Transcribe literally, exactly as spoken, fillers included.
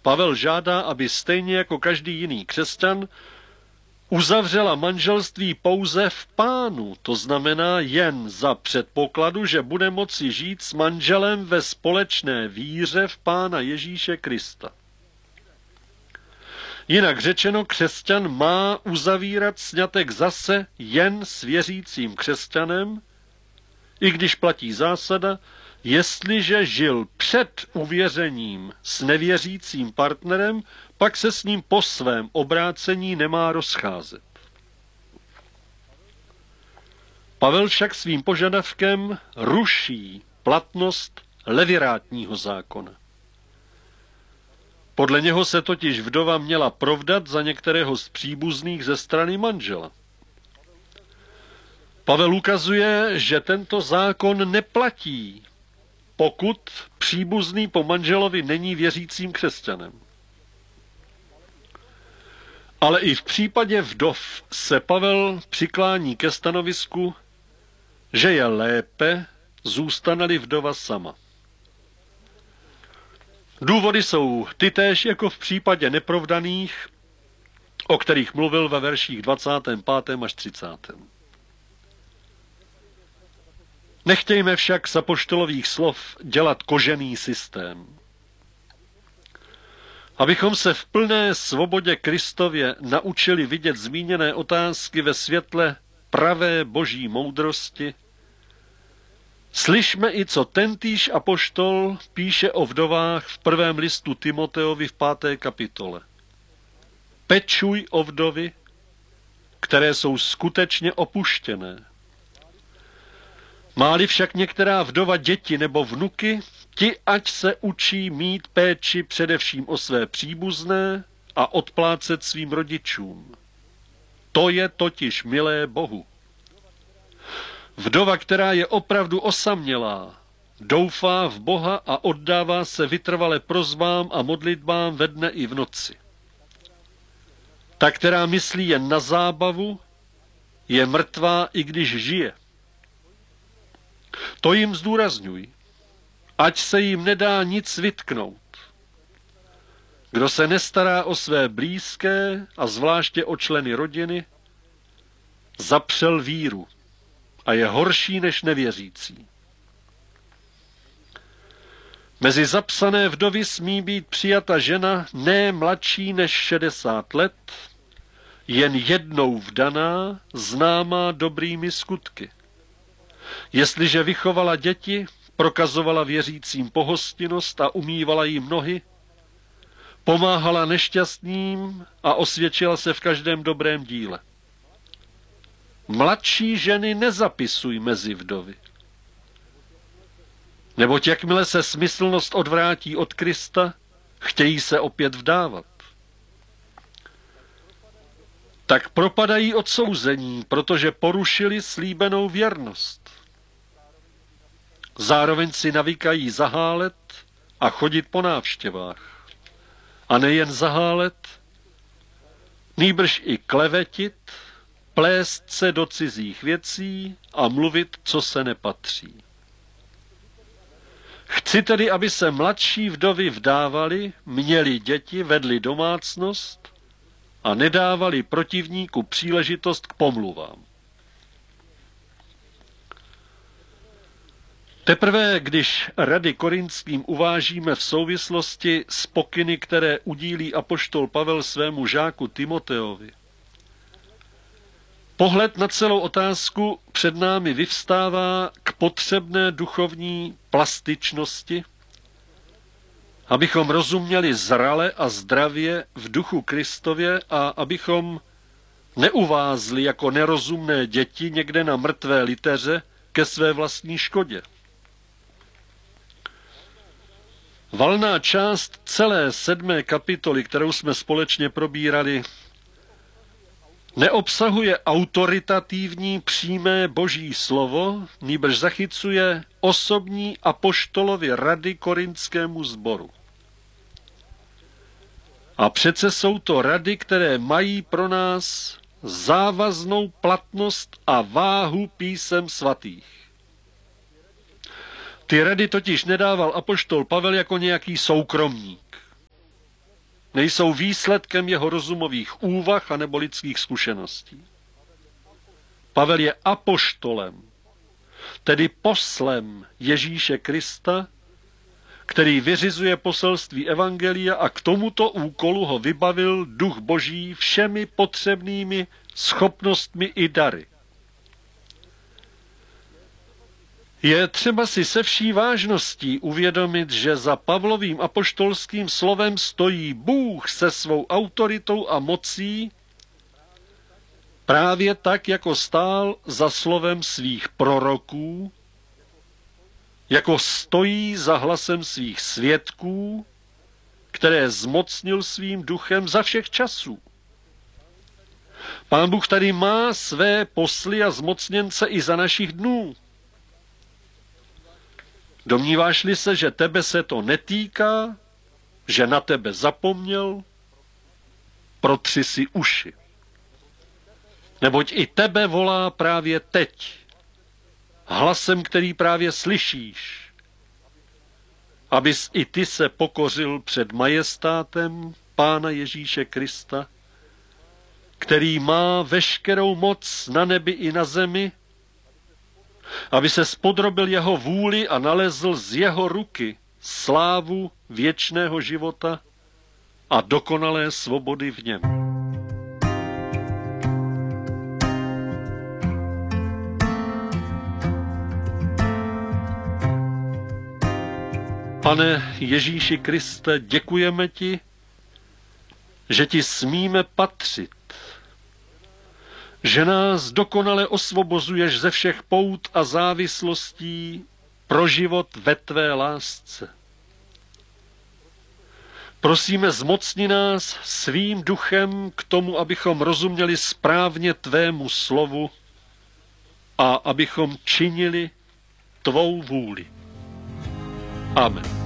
Pavel žádá, aby stejně jako každý jiný křesťan uzavřela manželství pouze v Pánu, to znamená jen za předpokladu, že bude moci žít s manželem ve společné víře v Pána Ježíše Krista. Jinak řečeno, křesťan má uzavírat sňatek zase jen s věřícím křesťanem, i když platí zásada, jestliže žil před uvěřením s nevěřícím partnerem, pak se s ním po svém obrácení nemá rozcházet. Pavel však svým požadavkem ruší platnost levirátního zákona. Podle něho se totiž vdova měla provdat za některého z příbuzných ze strany manžela. Pavel ukazuje, že tento zákon neplatí, pokud příbuzný po manželovi není věřícím křesťanem. Ale i v případě vdov se Pavel přiklání ke stanovisku, že je lépe, zůstane-li vdova sama. Důvody jsou tytéž jako v případě neprovdaných, o kterých mluvil ve verších dvacátém pátém až třicátém Nechtějme však z apoštolových slov dělat kožený systém. Abychom se v plné svobodě Kristově naučili vidět zmíněné otázky ve světle pravé boží moudrosti, slyšme i, co tentýž apoštol píše o vdovách v prvém listu Timoteovi v páté kapitole. Pečuj o vdovy, které jsou skutečně opuštěné. Má-li však některá vdova děti nebo vnuky, ti ať se učí mít péči především o své příbuzné a odplácet svým rodičům. To je totiž milé Bohu. Vdova, která je opravdu osamělá, doufá v Boha a oddává se vytrvale prosbám a modlitbám ve dne i v noci. Ta, která myslí jen na zábavu, je mrtvá, i když žije. To jim zdůrazňuj, ať se jim nedá nic vytknout. Kdo se nestará o své blízké a zvláště o členy rodiny, zapřel víru a je horší než nevěřící. Mezi zapsané vdovy smí být přijata žena ne mladší než šedesát let, jen jednou vdaná, známá dobrými skutky. Jestliže vychovala děti, prokazovala věřícím pohostinnost a umývala jim nohy, pomáhala nešťastným a osvědčila se v každém dobrém díle. Mladší ženy nezapisuj mezi vdovy. Neboť jakmile se smyslnost odvrátí od Krista, chtějí se opět vdávat. Tak propadají odsouzení, protože porušili slíbenou věrnost. Zároveň si navykají zahálet a chodit po návštěvách. A nejen zahálet, nýbrž i klevetit, plést se do cizích věcí a mluvit, co se nepatří. Chci tedy, aby se mladší vdovy vdávali, měli děti, vedli domácnost a nedávali protivníku příležitost k pomluvám. Teprve, když rady Korinským uvážíme v souvislosti s pokyny, které udílí apoštol Pavel svému žáku Timoteovi, pohled na celou otázku před námi vyvstává k potřebné duchovní plastičnosti, abychom rozuměli zrale a zdravě v duchu Kristově a abychom neuvázli jako nerozumné děti někde na mrtvé liteře ke své vlastní škodě. Valná část celé sedmé kapitoly, kterou jsme společně probírali, neobsahuje autoritativní přímé boží slovo, nýbrž zachycuje osobní apoštolovy rady korintskému sboru. A přece jsou to rady, které mají pro nás závaznou platnost a váhu písem svatých. Ty rady totiž nedával apoštol Pavel jako nějaký soukromník. nejsou výsledkem jeho rozumových úvah anebo lidských zkušeností. Pavel je apoštolem, tedy poslem Ježíše Krista, který vyřizuje poselství evangelia a k tomuto úkolu ho vybavil Duch Boží všemi potřebnými schopnostmi i dary. Je třeba si se vší vážností uvědomit, že za Pavlovým apoštolským slovem stojí Bůh se svou autoritou a mocí, právě tak, jako stál za slovem svých proroků, jako stojí za hlasem svých svědků, které zmocnil svým duchem za všech časů. Pán Bůh tady má své posly a zmocněnce i za našich dnů. Domníváš-li se, že tebe se to netýká, že na tebe zapomněl, protři si uši. Neboť i tebe volá právě teď, hlasem, který právě slyšíš, abys i ty se pokořil před majestátem Pána Ježíše Krista, který má veškerou moc na nebi i na zemi, aby se spodrobil jeho vůli a nalezl z jeho ruky slávu věčného života a dokonalé svobody v něm. Pane Ježíši Kriste, děkujeme ti, že ti smíme patřit, že nás dokonale osvobozuješ ze všech pout a závislostí pro život ve tvé lásce. Prosíme, zmocni nás svým duchem k tomu, abychom rozuměli správně tvému slovu a abychom činili tvou vůli. Amen.